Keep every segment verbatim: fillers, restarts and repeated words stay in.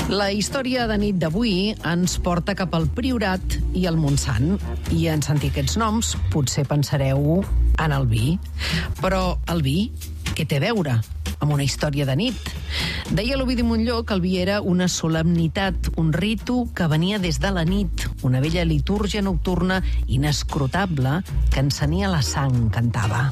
La història de nit d'avui ens porta cap al Priorat i al Montsant. I en sentir aquests noms potser pensareu en el vi. Però el vi, què té a veure amb una història de nit? Deia l'Ovidi Montllor que el vi era una solemnitat, un ritu que venia des de la nit, una vella litúrgia nocturna inescrutable que encenia la sang, cantava.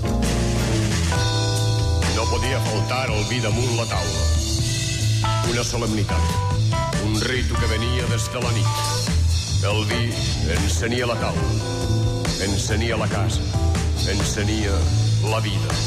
No podia faltar el vi damunt la taula. Una solemnitat, un ritu que venia des de la nit. El vi encenia la taula, encenia la casa, encenia la vida.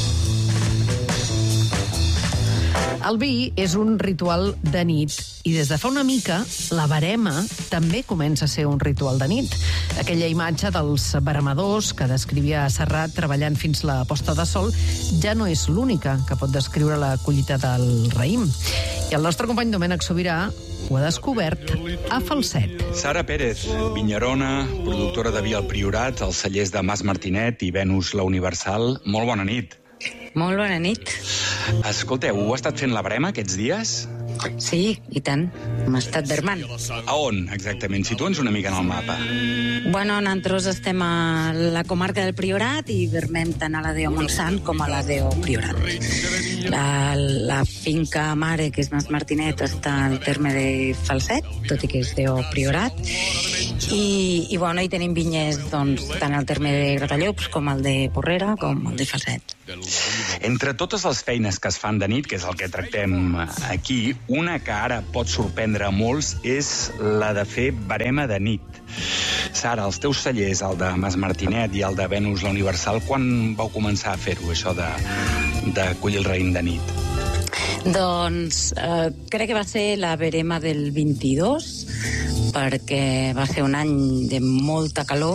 El vi és un ritual de nit i des de fa una mica la verema també comença a ser un ritual de nit. Aquella imatge dels veremadors que descrivia Serrat treballant fins la posta de sol ja no és l'única que pot descriure la collita del raïm. I el nostre company Domènec Sobirà ho ha descobert a Falset. Sara Pérez, vinyerona, productora de vi al Priorat, als cellers de Mas Martinet i Venus la Universal. Molt bona nit. Molt bona nit. Escolteu, heu estat fent la brema aquests dies? Sí, i tant. Hem estat vermant. A on, exactament? Situa'ns una mica en el mapa. Bueno, nosaltres estem a la comarca del Priorat i vermem tant a la Déu Montsant com a la Déu Priorat. La, la finca mare, que és Mas Martinet, està al terme de Falset, tot i que és Déu Priorat. I, i bueno, hi tenim vinyes doncs, tant al terme de Gratallops com el de Porrera com el de Falset. Entre totes les feines que es fan de nit, que és el que tractem aquí, una que ara pot sorprendre a molts és la de fer verema de nit. Sara, els teus cellers, el de Mas Martinet i el de Venus la Universal, quan vau començar a fer-ho, això de, de collir el raïm de nit? Doncs eh, crec que va ser la verema del vint-i-dos, perquè va ser un any de molta calor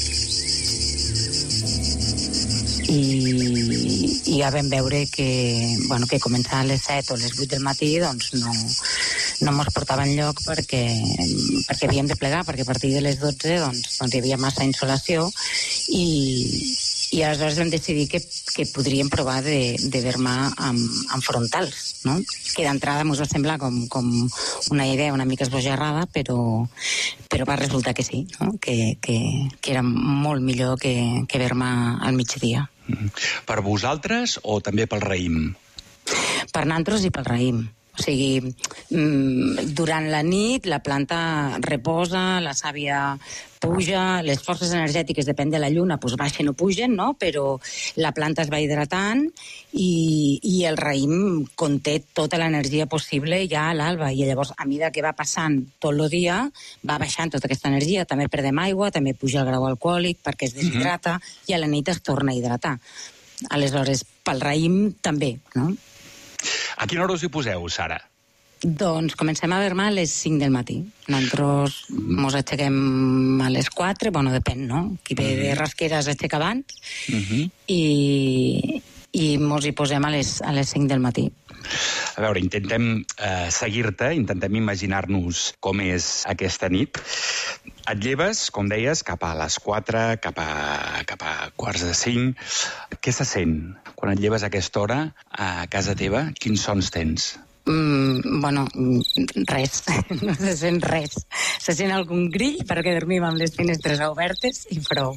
i, i ja vam veure que, bueno, que començar a les set o les vuit del matí doncs no, no mos portava enlloc perquè, perquè havíem de plegar, perquè a partir de les dotze doncs, doncs hi havia massa insolació i, i aleshores vam decidir que, que podríem provar de, de vermar amb, amb frontals, no? Que d'entrada ens va semblar com, com una idea una mica esbojarrada, però, però va resultar que sí, no? que, que, que era molt millor que, que vermar al migdia. Per vosaltres o també pel raïm? Per nosaltres i pel raïm. O sigui, durant la nit la planta reposa, la sàvia puja, les forces energètiques, depèn de la lluna, doncs baixen o pugen, no? Però la planta es va hidratant i, i el raïm conté tota l'energia possible ja a l'alba. I llavors, a mesura que va passant tot el dia, va baixant tota aquesta energia. També perdem aigua, també puja el grau alcohòlic perquè es deshidrata uh-huh. i a la nit es torna a hidratar. Aleshores, pel raïm també, no? A quina hora us hi poseu, Sara? Doncs comencem a vermar a les cinc del matí. Nosaltres mos aixequem a les quatre, bueno, depèn, no? Qui ve de rasquera s'aixeca abans uh-huh. i, i mos hi posem a les, a les cinc del matí. A veure, intentem eh, seguir-te, intentem imaginar-nos com és aquesta nit. Et lleves, com deies, cap a les quatre, cap a, cap a quarts de cinc. Què se sent quan et lleves a aquesta hora a casa teva? Quins sons tens? Mm, bueno, res, no se sent res. Se sent algun grill perquè dormim amb les finestres obertes i prou.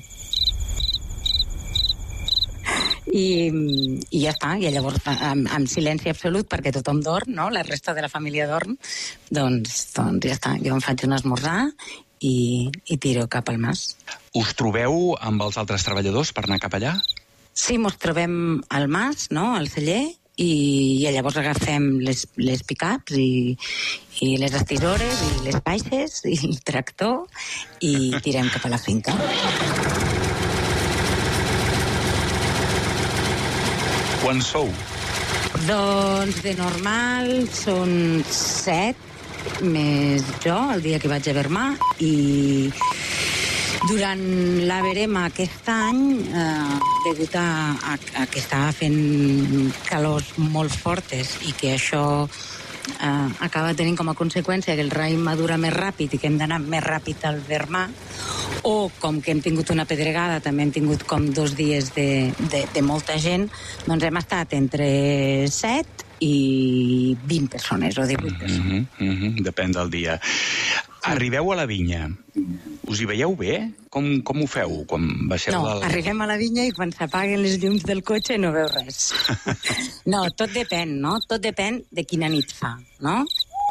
I, i ja està, i llavors amb, amb silenci absolut perquè tothom dorm, no? La resta de la família dorm, doncs, doncs ja està, jo em faig un esmorzar i, i tiro cap al mas. Us trobeu amb els altres treballadors per anar cap allà? Sí, mos trobem al mas, no?, al celler, i, i llavors agafem les, les pick-ups i, i les estisores i les caixes i el tractor i tirem cap a la finca. Quan sou? Doncs de normal són set més jo el dia que vaig a vermar i durant la verema aquest any eh, degut a, a, a que estava fent calors molt fortes i que això eh, acaba tenint com a conseqüència que el raïm madura més ràpid i que hem d'anar més ràpid al vermar, o com que hem tingut una pedregada, també hem tingut com dos dies de, de, de molta gent, doncs hem estat entre set i vint persones o divuit persones. Mm-hmm, mm-hmm, depèn del dia. Arribeu a la vinya. Us hi veieu bé? Com, com ho feu quan baixeu No, del... arribem a la vinya i quan s'apaguen les llums del cotxe no veus res. No, tot depèn, no? Tot depèn de quina nit fa, no?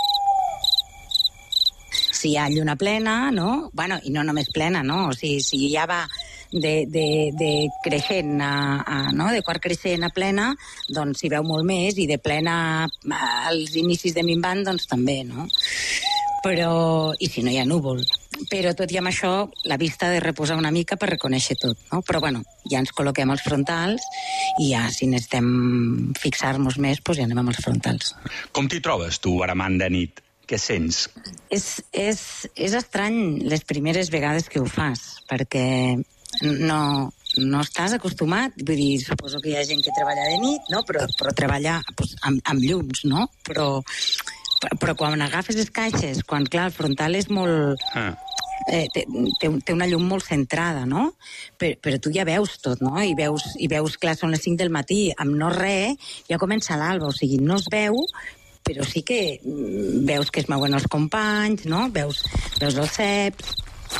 Si hi ha lluna plena, no? Bueno, i no només plena, no? O sigui, si ja va de, de, de creixent a, a, no? De quart creixent a plena, doncs s'hi veu molt més, i de plena als inicis de minvant, doncs també, no? Però, i si no hi ha núvol. Però tot i amb això, la vista ha de reposar una mica per reconèixer tot, no? Però bueno, ja ens col·loquem els frontals i ja, si necessitem fixar-nos més, doncs ja anem amb els frontals. Com t'hi trobes, tu, aramant de nit? Què sents? És, és, és estrany les primeres vegades que ho fas, perquè no, no estàs acostumat, vull dir, suposo que hi ha gent que treballa de nit, no? Però, però treballa doncs, amb, amb llums, no? Però, però quan agafes les caixes, quan, clar, el frontal és molt... Ah. Eh, té, té una llum molt centrada, no? Però, però tu ja veus tot, no? I veus, i veus, clar, són les cinc del matí, amb no res, ja comença l'alba, o sigui, no es veu, però sí que veus que es mouen els companys, no? Veus, veus els ceps,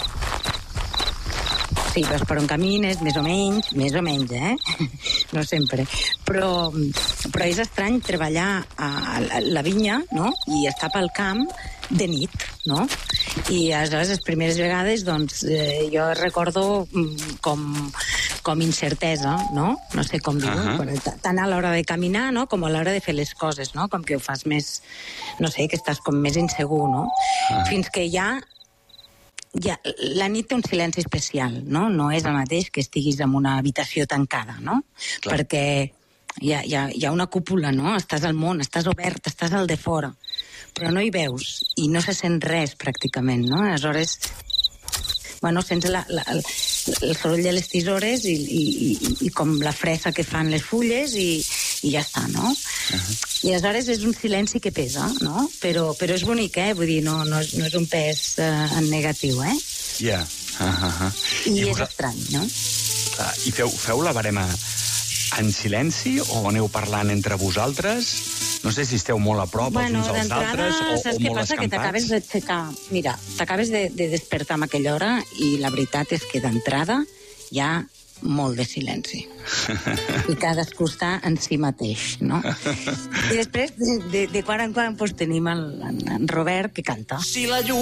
sí, veus per on camines, més o menys, més o menys, eh? No sempre. Però, però és estrany treballar a la vinya, no? I estar pel camp de nit, no? I aleshores, les primeres vegades, doncs, eh, jo recordo com, com incertesa, no? No sé com dir-ho, uh-huh. Però tant a l'hora de caminar, no?, com a l'hora de fer les coses, no? Com que ho fas més, no sé, que estàs com més insegur, no? Uh-huh. Fins que ja, ja... La nit té un silenci especial, no? No és el mateix que estiguis en una habitació tancada, no? Clar. Perquè hi ha, hi, ha, hi ha una cúpula, no? Estàs al món, estàs obert, estàs al de fora, però no hi veus i no se sent res pràcticament, no? Aleshores, bueno, sents la, la, el, el soroll de les tisores i, i, i, i com la fressa que fan les fulles i, i ja està, no? Uh-huh. I aleshores és un silenci que pesa, no? Però, però és bonic, eh? Vull dir, no, no, és, no és un pes uh, en negatiu, eh? Ja. Yeah. Uh-huh. I, I és estrany, no? Uh, I feu, feu la barema en silenci o aneu parlant entre vosaltres? No sé si esteu molt a prop bueno, els uns als altres o, saps o què molt passa? escampats. Que t'acabes d'aixecar... Mira, t'acabes de, de despertar a aquella hora i la veritat és que d'entrada hi ha molt de silenci. I cadascú està en si mateix, no? I després, de, de, de quan en quan, doncs, tenim el, en Robert que canta. Si la llum